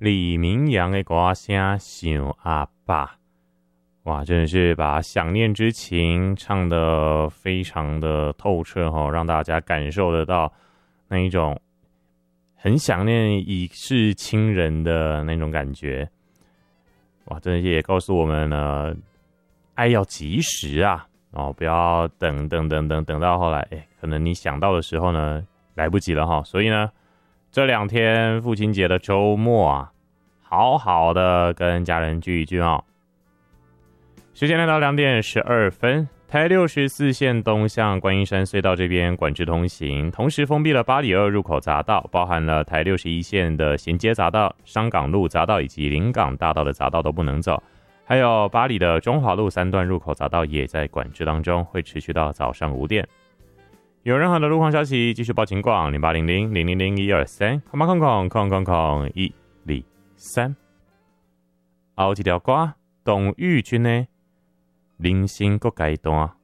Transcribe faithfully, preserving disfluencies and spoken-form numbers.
李明阳的歌声想阿爸，哇，真的是把想念之情唱得非常的透彻哈，让大家感受得到那一种很想念已逝亲人的那种感觉。哇，真的也告诉我们呢，爱要及时啊，哦，不要等等等等等到后来，哎，可能你想到的时候呢，来不及了哈。所以呢，这两天父亲节的周末啊，好好的跟家人聚一聚哦。时间来到两点十二分，台六十四线东向观音山隧道这边管制通行，同时封闭了八里二入口匝道，包含了台六十一线的衔接匝道、商港路匝道以及临港大道的匝道都不能走，还有八里的中华路三段入口匝道也在管制当中，会持续到早上五点。有任何的路况消息，继续报情况零八零零零零零一二三，空空空空空空一二三。后一条歌，董玉君的。人生各阶段。